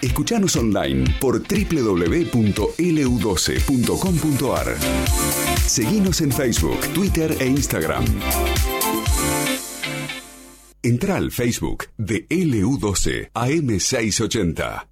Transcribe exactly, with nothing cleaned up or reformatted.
Escuchanos online por doble u doble u doble u punto ele u doce punto com punto a r. Seguinos en Facebook, Twitter e Instagram. Entrá al Facebook de ele u doce A M seiscientos ochenta.